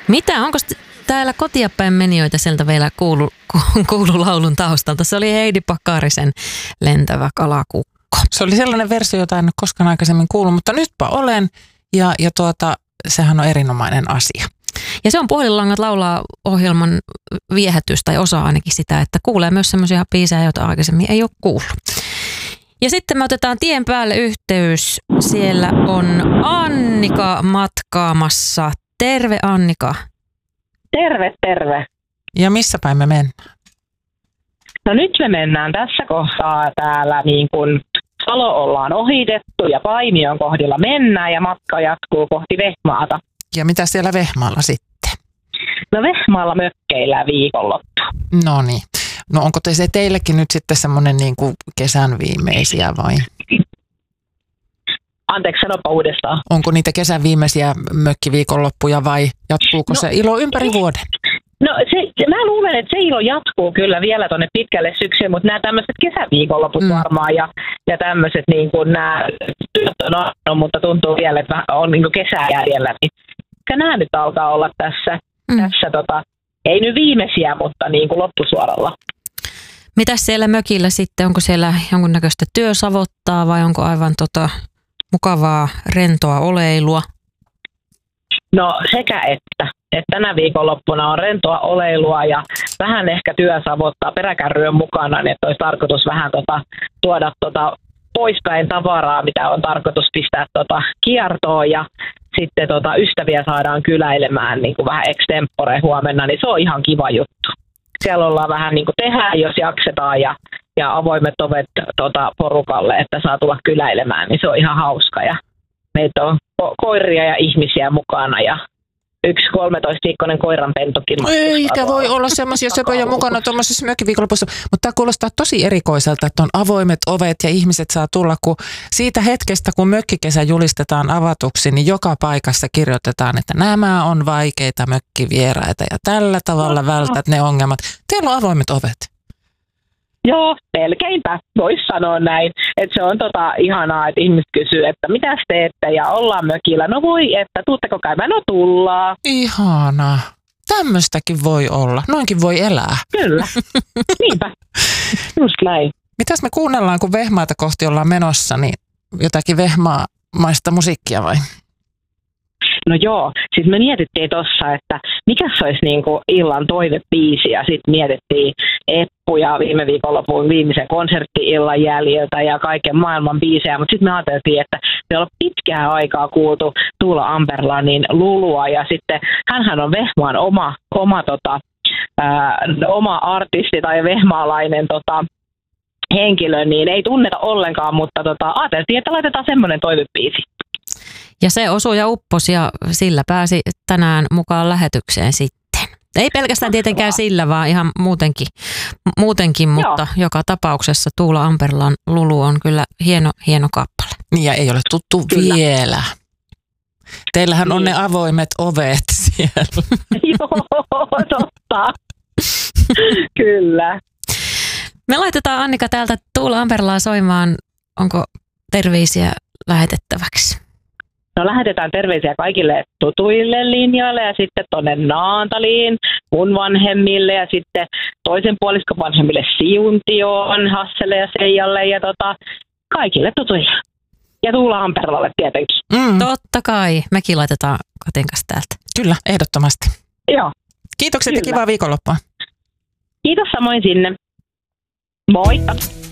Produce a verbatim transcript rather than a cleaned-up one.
Mitä? Onko täällä kotia päin menijöitä sieltä vielä kuulu, kuulu laulun taustalta? Se oli Heidi Pakarisen Lentävä kalakukko. Se oli sellainen versio, jota en ole koskaan aikaisemmin kuullut, mutta nytpä olen ja, ja tuota, sehän on erinomainen asia. Ja se on Puhelinlangat laulaa ohjelman viehätys tai osa ainakin sitä, että kuulee myös semmoisia biisejä, joita aikaisemmin ei ole kuullut. Ja sitten me otetaan tien päälle yhteys. Siellä on Annika matkaamassa. Terve Annika. Terve, terve. Ja missä päin me mennään? No nyt me mennään tässä kohtaa täällä niin kuin Salo ollaan ohitettu ja Paimion kohdilla mennään ja matka jatkuu kohti Vehmaata. Ja mitä siellä Vehmaalla sitten? No Vehmaalla mökkeillään viikonloppu. No niin. No onko te se teillekin nyt sitten semmoinen niin kuin kesän viimeisiä vai? Anteeksi, sanopa uudestaan. Onko niitä kesän viimeisiä mökkiviikonloppuja vai jatkuuko no, se ilo ympäri vuoden? No se, se, mä luulen, että se ilo jatkuu kyllä vielä tuonne pitkälle syksyyn, mutta nämä tämmöiset kesäviikonloput mm. varmaan ja, ja tämmöiset niin kuin nämä työt on, no, mutta tuntuu vielä, että on niin kuin kesää jäljellä. Niin nämä nyt alkaa olla tässä, mm. tässä tota, ei nyt viimeisiä, mutta niin kuin loppusuoralla. Mitäs siellä mökillä sitten? Onko siellä jonkunnäköistä työsavottaa vai onko aivan tota mukavaa, rentoa oleilua? No sekä että. että tänä viikonloppuna on rentoa oleilua ja vähän ehkä työsavottaa peräkärryön mukana, niin että olisi tarkoitus vähän tota, tuoda tota poispäin tavaraa, mitä on tarkoitus pistää tota kiertoon ja sitten tota ystäviä saadaan kyläilemään niin kuin vähän extempore huomenna, niin se on ihan kiva juttu. Siellä ollaan vähän niin kuin tehdään, jos jaksetaan ja, ja avoimet ovet tota, porukalle, että saa tulla kyläilemään, niin se on ihan hauska ja meitä on ko- koiria ja ihmisiä mukana ja yksi kolmetoista-viikkoinen koiranpentukin. Eikä voi olla semmoisia söpöjä mukana tuommoisessa mökkiviikonlopussa, mutta tämä kuulostaa tosi erikoiselta, että on avoimet ovet ja ihmiset saa tulla, kun siitä hetkestä, kun mökkikesä julistetaan avatuksi, niin joka paikassa kirjoitetaan, että nämä on vaikeita mökkivieraita ja tällä tavalla vältät ne ongelmat. Teillä on avoimet ovet. Joo, melkeinpä voisi sanoa näin. Että se on tota ihanaa, että ihmiset kysyy, että mitäs teette ja ollaan mökillä. No voi, että tuutteko käymään? No tullaan. Ihanaa. Tämmöistäkin voi olla. Noinkin voi elää. Kyllä. Niinpä. Just näin. Mitäs me kuunnellaan, kun Vehmaata kohti ollaan menossa, niin jotakin vehmaamaista musiikkia vai? No joo, siis me mietittiin tuossa, että mikä se olisi niinku illan toivebiisi ja sitten mietittiin Eppuja viime viikonlopun viimeisen konsertti-illan jäljiltä ja kaiken maailman biisejä, mutta sitten me ajateltiin, että me ollaan pitkään aikaa kuultu Tuula Amberlanin Lulua ja sitten hänhän on Vehmaan oma, oma, tota, ää, oma artisti tai vehmaalainen tota, henkilö, niin ei tunneta ollenkaan, mutta tota, ajateltiin, että laitetaan semmoinen toivebiisi. Ja se osui ja upposi ja sillä pääsi tänään mukaan lähetykseen sitten. Ei pelkästään tietenkään sillä, vaan ihan muutenkin, muutenkin mutta Joo. joka tapauksessa Tuula Amberlan Lulu on kyllä hieno, hieno kappale. Niin ja ei ole tuttu kyllä. vielä. Teillähän niin. on ne avoimet ovet siellä. Joo, totta. Kyllä. Me laitetaan Annika täältä Tuula Amberlaa soimaan. Onko terveisiä lähetettäväksi? No lähetetään terveisiä kaikille tutuille linjoille ja sitten tuonne Naantaliin, mun vanhemmille ja sitten toisen puoliskon vanhemmille Siuntioon, Hasselle ja Seijalle ja tota, kaikille tutuille. Ja Tuula Amberlalle tietenkin. Mm. Totta kai. Mekin laitetaan Katin kanssa täältä. Kyllä, ehdottomasti. Joo. Kiitokset Kyllä. ja kivaa viikonloppua. Kiitos samoin sinne. Moikka.